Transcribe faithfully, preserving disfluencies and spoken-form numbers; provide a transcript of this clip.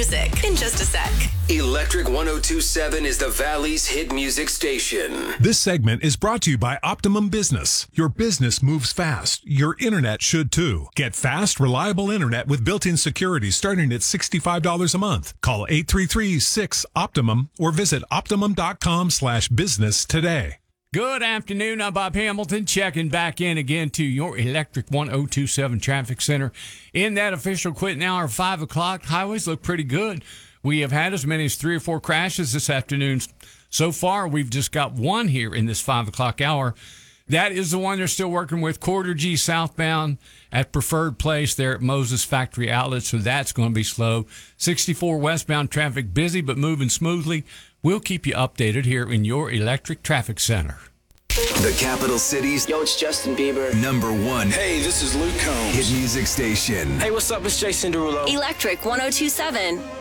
music in just a sec. Electric one oh two point seven is the Valley's hit music station. This segment is brought to you by Optimum Business. Your business moves fast. Your internet should too. Get fast, reliable internet with built-in security starting at sixty-five dollars a month. Call eight three three, six, Optimum or visit optimum.com slash business today. Good afternoon. I'm Bob Hamilton, checking back in again to your Electric one oh two point seven Traffic Center. In that official quitting hour, five o'clock, highways look pretty good. We have had as many as three or four crashes this afternoon. So far, we've just got one here in this five o'clock hour. That is the one they're still working with, quarter G southbound at Preferred Place there at Moses Factory Outlet, so that's going to be slow. sixty-four westbound traffic busy but moving smoothly. We'll keep you updated here in your Electric Traffic Center. The capital city's Yo, it's Justin Bieber. number one Hey, this is Luke Combs. hit music station. Hey, what's up? It's Jason Derulo. Electric one oh two point seven.